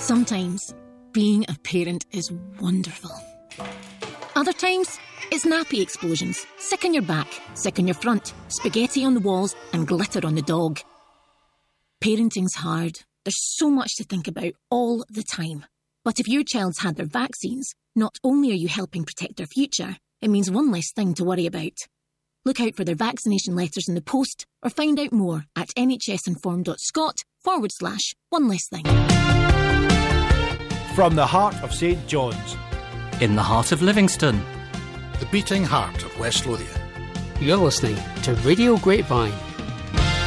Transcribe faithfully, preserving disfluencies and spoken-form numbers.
Sometimes, being a parent is wonderful. Other times, it's nappy explosions, sick on your back, sick on your front, spaghetti on the walls and glitter on the dog. Parenting's hard. There's so much to think about all the time. But if your child's had their vaccines, not only are you helping protect their future, it means one less thing to worry about. Look out for their vaccination letters in the post or find out more at nhsinform.scot forward slash one less thing. From the heart of St John's. In the heart of Livingston. The beating heart of West Lothian. You're listening to Radio Grapevine.